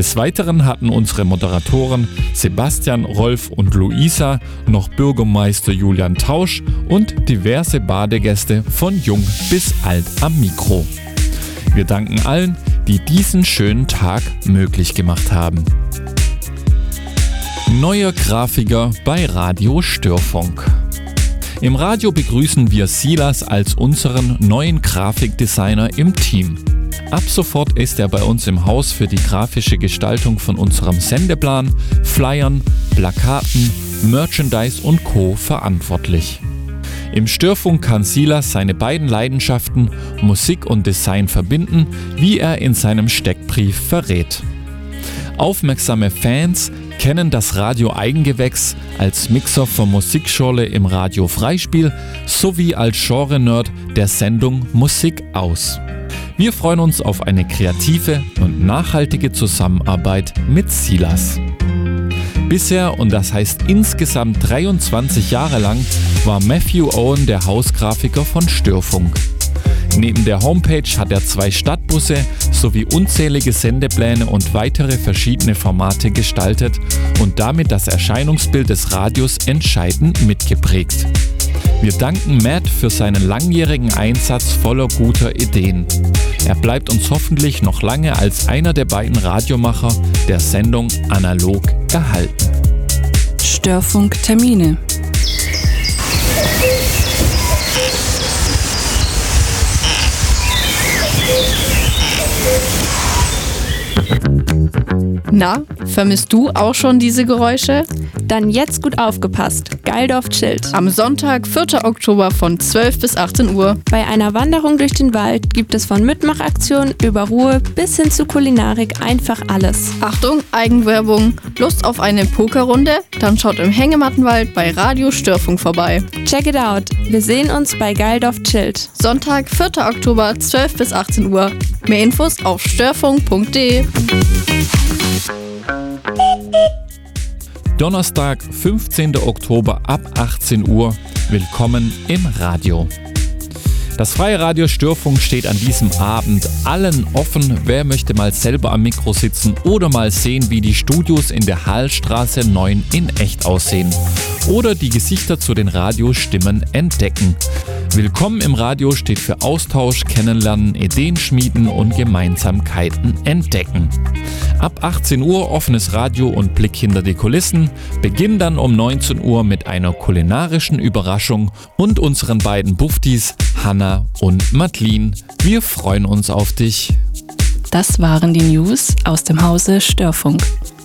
Des Weiteren hatten unsere Moderatoren Sebastian, Rolf und Luisa noch Bürgermeister Julian Tausch und diverse Badegäste von jung bis alt am Mikro. Wir danken allen, die diesen schönen Tag möglich gemacht haben. Neuer Grafiker bei Radio Störfunk. Im Radio begrüßen wir Silas als unseren neuen Grafikdesigner im Team. Ab sofort ist er bei uns im Haus für die grafische Gestaltung von unserem Sendeplan, Flyern, Plakaten, Merchandise und Co. verantwortlich. Im Störfunk kann Silas seine beiden Leidenschaften, Musik und Design, verbinden, wie er in seinem Steckbrief verrät. Aufmerksame Fans kennen das Radio Eigengewächs als Mixer von Musikschorle im Radio Freispiel sowie als Genre-Nerd der Sendung Musik aus. Wir freuen uns auf eine kreative und nachhaltige Zusammenarbeit mit Silas. Bisher, und das heißt insgesamt 23 Jahre lang, war Matthew Owen der Hausgrafiker von Störfunk. Neben der Homepage hat er 2 Stadtbusse sowie unzählige Sendepläne und weitere verschiedene Formate gestaltet und damit das Erscheinungsbild des Radios entscheidend mitgeprägt. Wir danken Matt für seinen langjährigen Einsatz voller guter Ideen. Er bleibt uns hoffentlich noch lange als einer der beiden Radiomacher der Sendung analog erhalten. Störfunk-Termine. Na, vermisst du auch schon diese Geräusche? Dann jetzt gut aufgepasst. Geildorf chillt. Am Sonntag, 4. Oktober von 12 bis 18 Uhr. Bei einer Wanderung durch den Wald gibt es von Mitmachaktionen über Ruhe bis hin zu Kulinarik einfach alles. Achtung, Eigenwerbung. Lust auf eine Pokerrunde? Dann schaut im Hängemattenwald bei Radio Störfunk vorbei. Check it out. Wir sehen uns bei Geildorf chillt. Sonntag, 4. Oktober, 12 bis 18 Uhr. Mehr Infos auf störfunk.de. Donnerstag, 15. Oktober ab 18 Uhr. Willkommen im Radio. Das Freie Radio Störfunk steht an diesem Abend allen offen. Wer möchte mal selber am Mikro sitzen oder mal sehen, wie die Studios in der Hallstraße 9 in echt aussehen. Oder die Gesichter zu den Radiostimmen entdecken. Willkommen im Radio steht für Austausch, Kennenlernen, Ideen schmieden und Gemeinsamkeiten entdecken. Ab 18 Uhr offenes Radio und Blick hinter die Kulissen. Beginn dann um 19 Uhr mit einer kulinarischen Überraschung und unseren beiden Buftis Hanna und Madeline. Wir freuen uns auf dich. Das waren die News aus dem Hause Störfunk.